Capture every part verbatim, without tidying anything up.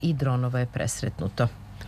i dronova je presretnuto.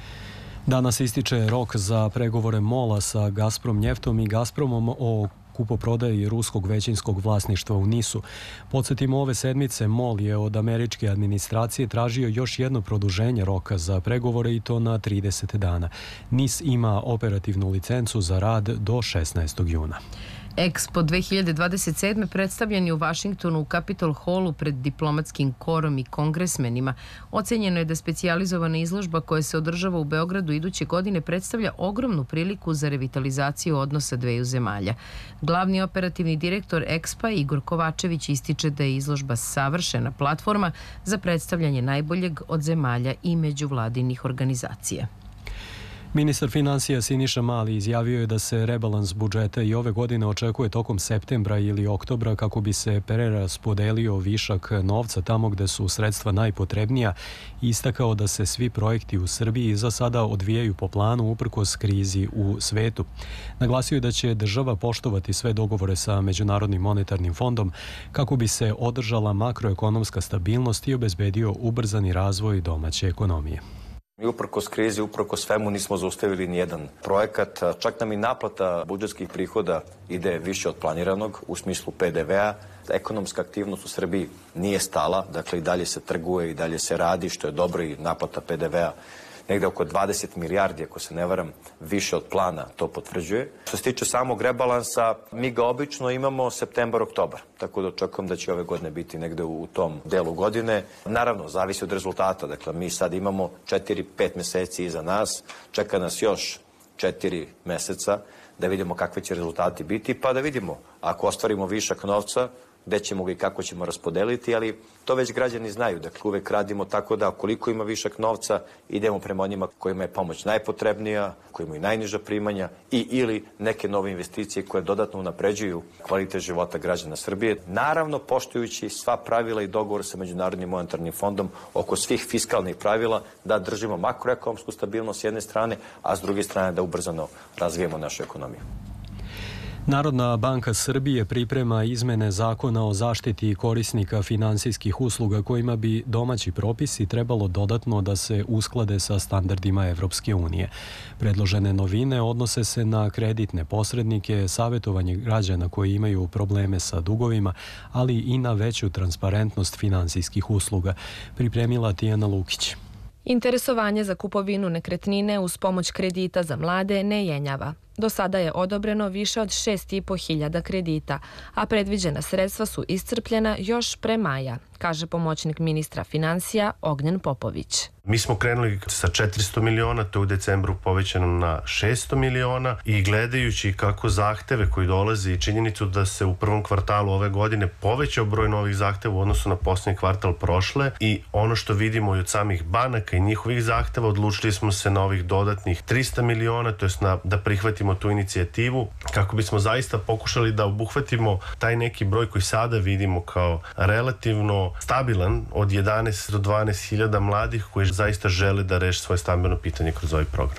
Danas ističe rok za pregovore MOL-a sa Gazprom Njeftom i Gazpromom o kupoprodaji ruskog većinskog vlasništva u Nisu. Podsjetimo, ove sedmice MOL je od američke administracije tražio još jedno produženje roka za pregovore i to na trideset dana. Nis ima operativnu licencu za rad do šesnaestog juna. Expo dve hiljade dvadeset sedme predstavljen je u Vašingtonu u Capitol Hallu pred diplomatskim korom i kongresmenima. Ocenjeno je da specijalizovana izložba koja se održava u Beogradu iduće godine predstavlja ogromnu priliku za revitalizaciju odnosa dveju zemalja. Glavni operativni direktor Expa Igor Kovačević ističe da je izložba savršena platforma za predstavljanje najboljeg od zemalja i međuvladinih organizacija. Ministar finansija Siniša Mali izjavio je da se rebalans budžeta i ove godine očekuje tokom septembra ili oktobra kako bi se preraspodelio višak novca tamo gde su sredstva najpotrebnija i istakao da se svi projekti u Srbiji za sada odvijaju po planu uprkos krizi u svetu. Naglasio je da će država poštovati sve dogovore sa Međunarodnim monetarnim fondom kako bi se održala makroekonomska stabilnost i obezbedio ubrzani razvoj domaće ekonomije. Mi uprkos krizi, uprkos svemu nismo zaustavili nijedan projekat. Čak nam i naplata budžetskih prihoda ide više od planiranog u smislu pe de vea. Ekonomska aktivnost u Srbiji nije stala, dakle i dalje se trguje i dalje se radi, što je dobro, i naplata pe de vea negde oko dvadeset milijardi, ako se ne varam, više od plana to potvrđuje. Što se tiče samog rebalansa, mi ga obično imamo septembar-oktobar, tako da očekujem da će ove godine biti negde u tom delu godine. Naravno, zavisi od rezultata, dakle mi sad imamo četiri pet meseci iza nas, čeka nas još četiri meseca da vidimo kakve će rezultati biti, pa da vidimo ako ostvarimo višak novca, gde ćemo ga i kako ćemo raspodeliti, ali to već građani znaju. Dakle, uvek radimo tako da koliko ima višak novca, idemo prema onima kojima je pomoć najpotrebnija, koji imaju najniža primanja i ili neke nove investicije koje dodatno unapređuju kvalitet života građana Srbije. Naravno, poštujući sva pravila i dogovor sa Međunarodnim monetarnim fondom oko svih fiskalnih pravila, da držimo makroekonomsku stabilnost s jedne strane, a s druge strane da ubrzano razvijemo našu ekonomiju. Narodna banka Srbije priprema izmene zakona o zaštiti korisnika finansijskih usluga kojima bi domaći propisi trebalo dodatno da se usklade sa standardima Evropske unije. Predložene novine odnose se na kreditne posrednike, savjetovanje građana koji imaju probleme sa dugovima, ali i na veću transparentnost finansijskih usluga, pripremila Tijana Lukić. Interesovanje za kupovinu nekretnine uz pomoć kredita za mlade ne jenjava. Do sada je odobreno više od šest i po hiljada kredita, a predviđena sredstva su iscrpljena još pre maja, kaže pomoćnik ministra finansija Ognjen Popović. Mi smo krenuli sa četiristo miliona, to je u decembru povećano na šesto miliona i gledajući kako zahteve koji dolaze i činjenicu da se u prvom kvartalu ove godine povećao broj novih zahteva u odnosu na posljednji kvartal prošle i ono što vidimo i od samih banaka i njihovih zahteva, odlučili smo se na ovih dodatnih trista miliona, to jest na, da prihvatimo tu inicijativu kako bismo zaista pokušali da obuhvatimo taj neki broj koji sada vidimo kao relativno stabilan od jedanaest do dvanaest hiljada mladih koji zaista žele da reše svoje stambeno pitanje kroz ovaj program.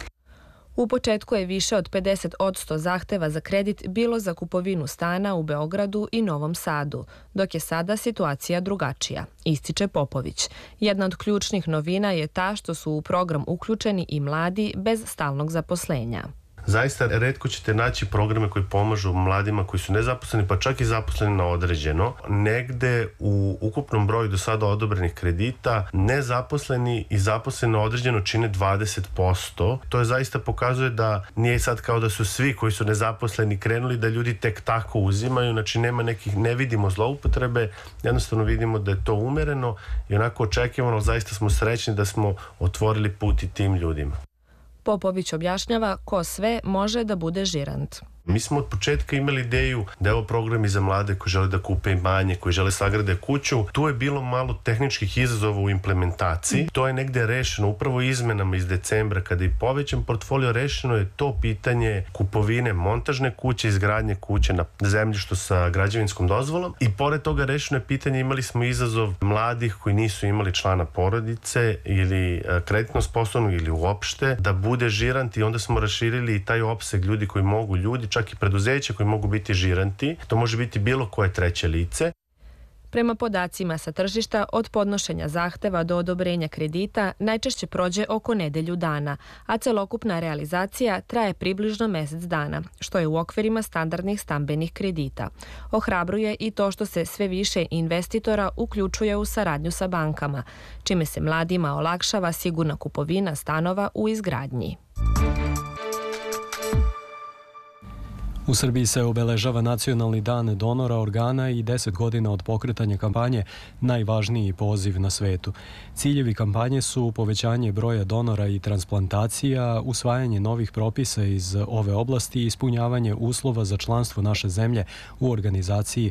U početku je više od pedeset posto zahteva za kredit bilo za kupovinu stana u Beogradu i Novom Sadu, dok je sada situacija drugačija, ističe Popović. Jedna od ključnih novina je ta što su u program uključeni i mladi bez stalnog zaposlenja. Zaista retko ćete naći programe koji pomažu mladima koji su nezaposleni, pa čak i zaposleni na određeno. Negde u ukupnom broju do sada odobrenih kredita nezaposleni i zaposleni na određeno čine dvadeset posto. To je zaista pokazuje da nije sad kao da su svi koji su nezaposleni krenuli da ljudi tek tako uzimaju, znači nema nekih, ne vidimo zloupotrebe, jednostavno vidimo da je to umereno i onako očekivano, zaista smo srećni da smo otvorili put i tim ljudima. Popović objašnjava ko sve može da bude žirant. Mi smo od početka imali ideju da je ovo program i za mlade koji žele da kupe imanje, koji žele sagrade kuću. Tu je bilo malo tehničkih izazova u implementaciji. To je negde rešeno upravo izmenama iz decembra kada je povećan portfolio, rešeno je to pitanje kupovine montažne kuće, izgradnje kuće na zemljištu sa građevinskom dozvolom i pored toga rešeno je pitanje, imali smo izazov mladih koji nisu imali člana porodice ili kreditno sposobnog ili uopšte da bude žirant i onda smo raširili i taj opseg ljudi koji mogu ljudi čak i preduzeća koji mogu biti žiranti. To može biti bilo koje treće lice. Prema podacima sa tržišta, od podnošenja zahteva do odobrenja kredita najčešće prođe oko nedelju dana, a celokupna realizacija traje približno mesec dana, što je u okvirima standardnih stambenih kredita. Ohrabruje i to što se sve više investitora uključuje u saradnju sa bankama, čime se mladima olakšava sigurna kupovina stanova u izgradnji. U Srbiji se obeležava Nacionalni dan donora organa i deset godina od pokretanja kampanje Najvažniji poziv na svetu. Ciljevi kampanje su povećanje broja donora i transplantacija, usvajanje novih propisa iz ove oblasti i ispunjavanje uslova za članstvo naše zemlje u organizaciji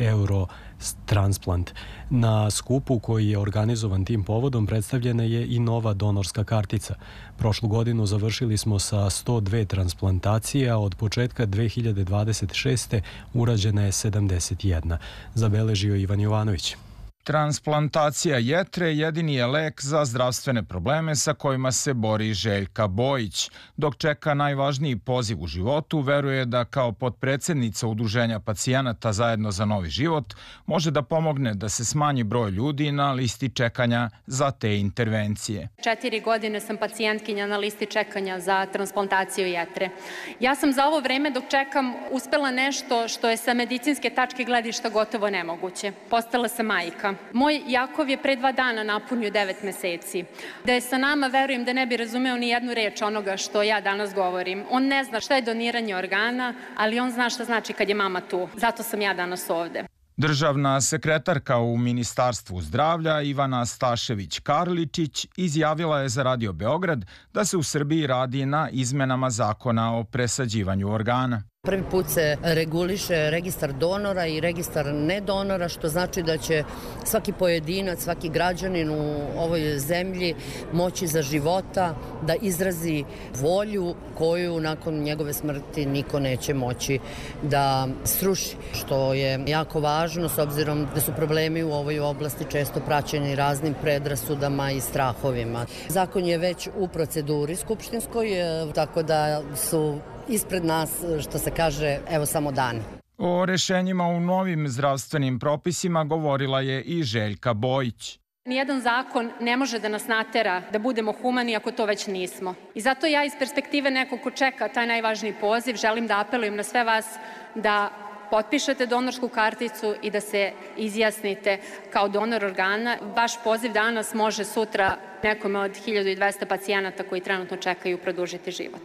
Eurotransplant. Na skupu koji je organizovan tim povodom predstavljena je i nova donorska kartica. Prošlu godinu završili smo sa sto dve transplantacije, a od početka dve hiljade dvadeset šeste urađena je sedamdeset jedna, zabeležio Ivan Jovanović. Transplantacija jetre jedini je lek za zdravstvene probleme sa kojima se bori Željka Bojić. Dok čeka najvažniji poziv u životu, veruje da kao potpredsednica Udruženja pacijenata Zajedno za novi život može da pomogne da se smanji broj ljudi na listi čekanja za te intervencije. Četiri godine sam pacijentkinja na listi čekanja za transplantaciju jetre. Ja sam za ovo vreme dok čekam uspela nešto što je sa medicinske tačke gledišta gotovo nemoguće. Postala sam majka. Moj Jakov je pre dva dana napunio devet meseci. Da je sa nama, verujem da ne bi razumeo ni jednu reč onoga što ja danas govorim. On ne zna šta je doniranje organa, ali on zna šta znači kad je mama tu. Zato sam ja danas ovde. Državna sekretarka u Ministarstvu zdravlja Ivana Stašević-Karličić izjavila je za Radio Beograd da se u Srbiji radi na izmenama zakona o presađivanju organa. Prvi put se reguliše registar donora i registar nedonora, što znači da će svaki pojedinac, svaki građanin u ovoj zemlji moći za života da izrazi volju koju nakon njegove smrti niko neće moći da sruši, što je jako važno s obzirom da su problemi u ovoj oblasti često praćeni raznim predrasudama i strahovima. Zakon je već u proceduri skupštinskoj, tako da su ispred nas, što se kaže, evo samo dani. O rešenjima u novim zdravstvenim propisima govorila je i Željka Bojić. Nijedan zakon ne može da nas natera da budemo humani ako to već nismo. I zato ja iz perspektive nekog ko čeka taj najvažniji poziv želim da apelujem na sve vas da potpišete donorsku karticu i da se izjasnite kao donor organa. Vaš poziv danas može sutra nekome od hiljadu dvesta pacijenata koji trenutno čekaju produžiti život.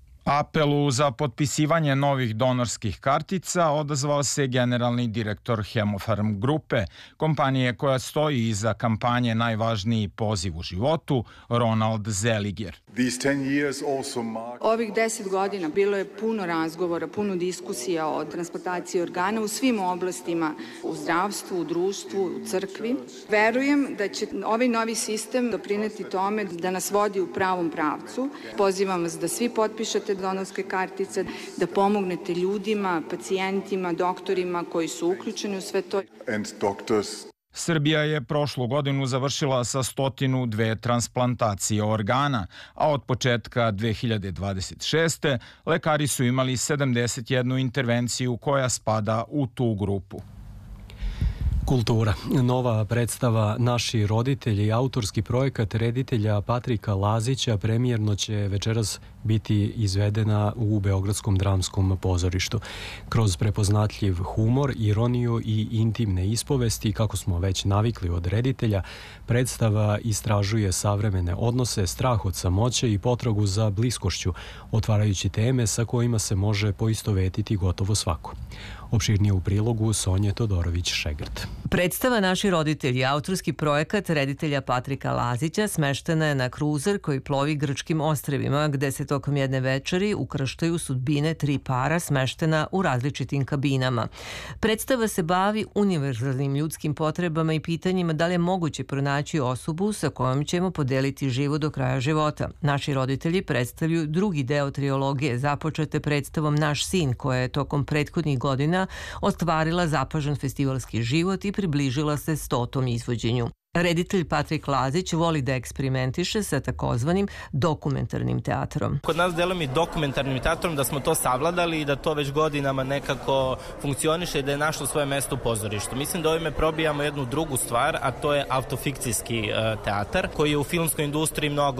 Apelu za potpisivanje novih donorskih kartica odazvao se generalni direktor Hemofarm grupe, kompanije koja stoji iza kampanje Najvažniji poziv u životu, Ronald Zeliger. Ovih deset godina bilo je puno razgovora, puno diskusija o transplantaciji organa u svim oblastima, u zdravstvu, u društvu, u crkvi. Verujem da će ovaj novi sistem doprineti tome da nas vodi u pravom pravcu. Pozivam vas da svi potpišete donorske kartice, da pomognete ljudima, pacijentima, doktorima koji su uključeni u sve to. Srbija je prošlu godinu završila sa stotinu dve transplantacije organa, a od početka dve hiljade dvadeset šeste. lekari su imali sedamdeset jednu intervenciju koja spada u tu grupu. Kultura. Nova predstava Naši roditelji, autorski projekat reditelja Patrika Lazića, premijerno će večeras biti izvedena u Beogradskom dramskom pozorištu. Kroz prepoznatljiv humor, ironiju i intimne ispovesti, kako smo već navikli od reditelja, predstava istražuje savremene odnose, strah od samoće i potragu za bliskošću, otvarajući teme sa kojima se može poistovetiti gotovo svako. Opširnije u prilogu Sonje Todorović-Šegrt. Predstava Naši roditelji, autorski projekat reditelja Patrika Lazića, smeštena je na kruzer koji plovi grčkim ostrvima, gde se tokom jedne večeri ukrštaju sudbine tri para smeštena u različitim kabinama. Predstava se bavi univerzalnim ljudskim potrebama i pitanjima da li je moguće pronaći osobu sa kojom ćemo podeliti život do kraja života. Naši roditelji predstavljaju drugi deo trilogije započete predstavom Naš sin, koja je tokom prethodnih godina ostvarila zapažen festivalski život i približila se stotom izvođenju. Reditelj Patrik Lazić voli da eksperimentiše sa takozvanim dokumentarnim teatrom. Kod nas delom i dokumentarnim teatrom da smo to savladali i da to već godinama nekako funkcioniše i da je našlo svoje mesto u pozorištu. Mislim da ovime probijamo jednu drugu stvar, a to je autofikcijski teatar koji je u filmskoj industriji mnogo